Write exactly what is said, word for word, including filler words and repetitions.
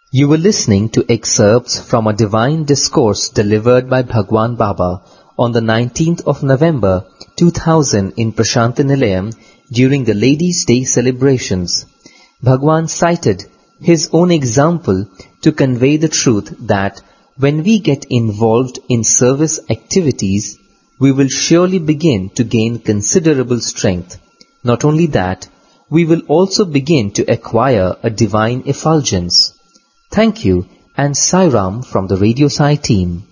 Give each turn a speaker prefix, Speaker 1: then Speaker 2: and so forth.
Speaker 1: You were listening to excerpts from a divine discourse delivered by Bhagwan Baba on the nineteenth of November two thousand in Prasanthi Nilayam during the Ladies' Day celebrations. Bhagwan cited his own example to convey the truth that when we get involved in service activities, we will surely begin to gain considerable strength. Not only that, we will also begin to acquire a divine effulgence. Thank you and Sai Ram from the Radio Sai team.